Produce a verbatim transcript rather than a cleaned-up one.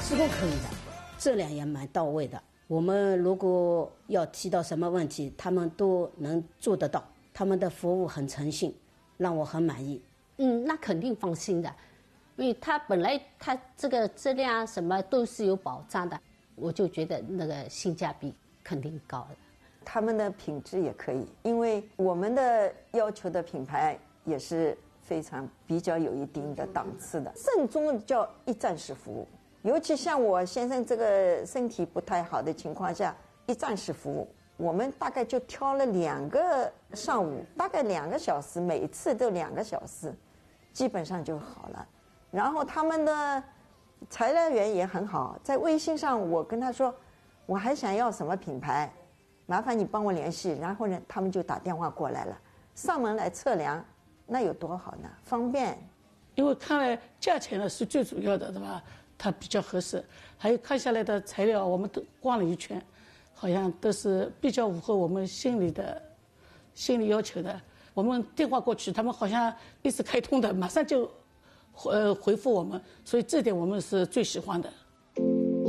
施工可以的，质量也蛮到位的。我们如果要提到什么问题，他们都能做得到。他们的服务很诚信，让我很满意。 嗯，那肯定放心的，因为他本来他这个质量什么都是有保障的，我就觉得那个性价比肯定高的。 他们的品质也可以，因为我们的要求的品牌也是非常比较有一定的档次的。正宗叫一站式服务，尤其像我先生这个身体不太好的情况下，一站式服务，我们大概就挑了两个上午，大概两个小时，每次都两个小时，基本上就好了。然后他们的材料员也很好，在微信上我跟他说，我还想要什么品牌，麻烦你帮我联系，然后呢，他们就打电话过来了，上门来测量，那有多好呢？方便。 因为看来价钱呢是最主要的，对吧？它比较合适，还有看下来的材料，我们都逛了一圈，好像都是比较符合我们心里的心理要求的。我们电话过去，他们好像一直开通的，马上就呃回复我们，所以这点我们是最喜欢的。